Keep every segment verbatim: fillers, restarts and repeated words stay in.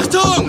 Achtung!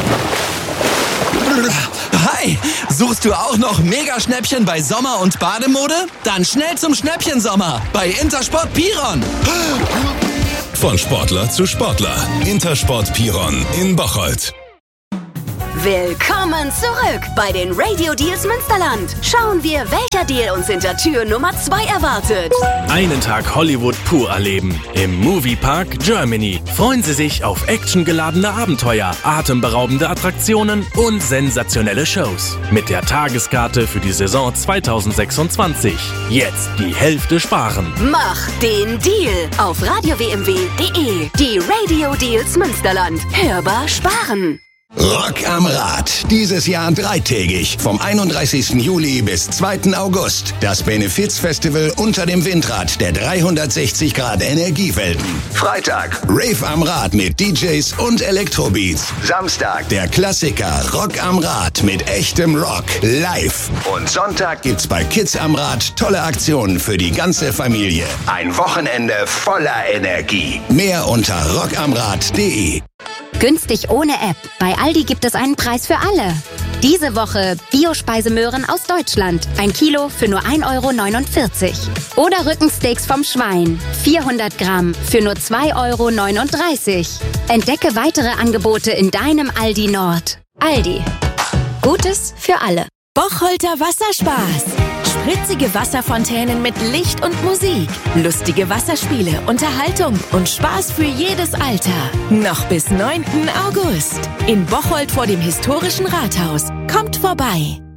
Hi, suchst du auch noch Mega-Schnäppchen bei Sommer- und Bademode? Dann schnell zum Schnäppchensommer bei Intersport Piron. Von Sportler zu Sportler. Intersport Piron in Bocholt. Willkommen zurück bei den Radio Deals Münsterland. Schauen wir, welcher Deal uns hinter Tür Nummer zwei erwartet. Einen Tag Hollywood pur erleben. Im Moviepark Germany. Freuen Sie sich auf actiongeladene Abenteuer, atemberaubende Attraktionen und sensationelle Shows. Mit der Tageskarte für die Saison zwanzig sechsundzwanzig. Jetzt die Hälfte sparen. Mach den Deal auf radio w m w punkt d e. Die Radio Deals Münsterland. Hörbar sparen. Rock am Rad. Dieses Jahr dreitägig. Vom einunddreißigsten Juli bis zweiten August. Das Benefizfestival unter dem Windrad der dreihundertsechzig Grad Energiewelten. Freitag Rave am Rad mit D Js und Elektrobeats. Samstag der Klassiker Rock am Rad mit echtem Rock live. Und Sonntag gibt's bei Kids am Rad tolle Aktionen für die ganze Familie. Ein Wochenende voller Energie. Mehr unter rockamrad punkt d e. Günstig ohne App. Bei Aldi gibt es einen Preis für alle. Diese Woche Biospeisemöhren aus Deutschland. Ein Kilo für nur ein Euro neunundvierzig. Oder Rückensteaks vom Schwein. vierhundert Gramm für nur zwei Euro neununddreißig. Entdecke weitere Angebote in deinem Aldi Nord. Aldi. Gutes für alle. Bocholter Wasserspaß. Spritzige Wasserfontänen mit Licht und Musik. Lustige Wasserspiele, Unterhaltung und Spaß für jedes Alter. Noch bis neunten August. In Bocholt vor dem historischen Rathaus. Kommt vorbei.